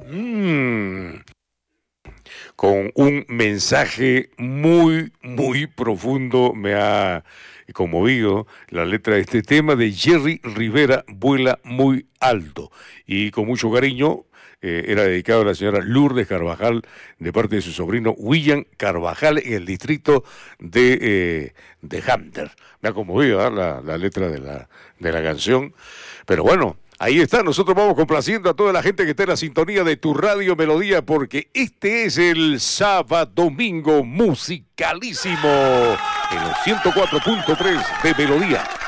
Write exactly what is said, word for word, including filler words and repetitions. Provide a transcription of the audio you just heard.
Mm. Con un mensaje muy, muy profundo. Me ha conmovido la letra de este tema de Jerry Rivera, Vuela Muy Alto. Y con mucho cariño eh, era dedicado a la señora Lourdes Carvajal, de parte de su sobrino William Carvajal, en el distrito de, eh, de Hunter. Me ha conmovido ¿eh? la, la letra de la, de la canción. Pero bueno, ahí está, nosotros vamos complaciendo a toda la gente que está en la sintonía de tu Radio Melodía, porque este es el Sábado Domingo Musicalísimo en los ciento cuatro punto tres de Melodía.